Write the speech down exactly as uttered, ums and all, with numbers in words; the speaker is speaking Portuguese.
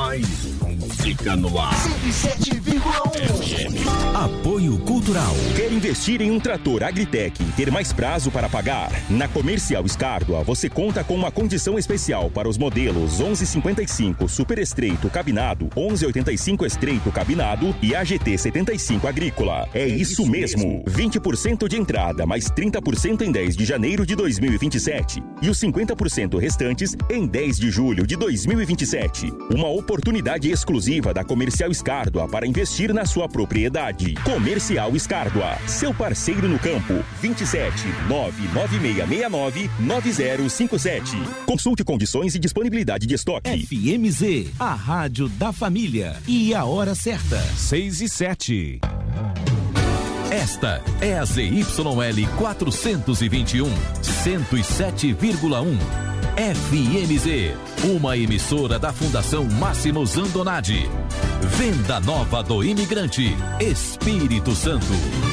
mais música no ar. cento e sete vírgula um. Apoio Cultural. Quer investir em um trator Agritec e ter mais prazo para pagar? Na Comercial Escárdua, você conta com uma condição especial para os modelos onze cinquenta e cinco Super Estreito Cabinado, onze oitenta e cinco Estreito Cabinado e A G T setenta e cinco Agrícola. É, é isso, isso mesmo. mesmo. vinte por cento de entrada, mais trinta por cento em dez de janeiro de dois mil e vinte e sete. E os cinquenta por cento restantes em dez de julho de dois mil e vinte e sete. Uma oportunidade exclusiva da Comercial Escárdua para investir na sua propriedade. Comercial Escárdua, seu parceiro no campo. vinte e sete, nove nove seis seis nove, nove zero cinco sete. Consulte condições e disponibilidade de estoque. F M Z, a rádio da família. E a hora certa, seis e sete. Esta é a Z Y L quatrocentos e vinte e um, cento e sete vírgula um. F M Z, uma emissora da Fundação Máximo Zandonati. Venda Nova do Imigrante, Espírito Santo.